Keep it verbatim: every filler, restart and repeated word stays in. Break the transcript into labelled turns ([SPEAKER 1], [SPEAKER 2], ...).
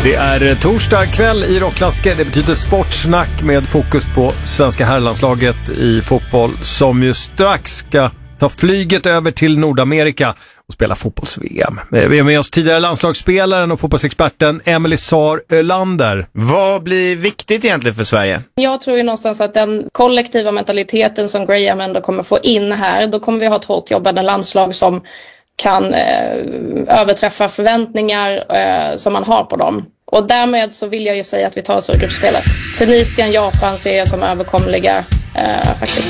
[SPEAKER 1] Det är torsdag kväll i Rockklassiker. Det betyder sportsnack med fokus på svenska herrlandslaget i fotboll som ju strax ska ta flyget över till Nordamerika och spela fotbolls-V M. Vi är med oss tidigare landslagsspelaren och fotbollsexperten Emelie Saar Ölander.
[SPEAKER 2] Vad blir viktigt egentligen för Sverige?
[SPEAKER 3] Jag tror ju någonstans att den kollektiva mentaliteten som Graham ändå kommer få in här, då kommer vi ha ett hårt jobbande landslag som kan eh, överträffa förväntningar eh, som man har på dem. Och därmed så vill jag ju säga att vi tar oss ur gruppspelet. Tunisien, Japan ser jag som överkomliga eh, faktiskt.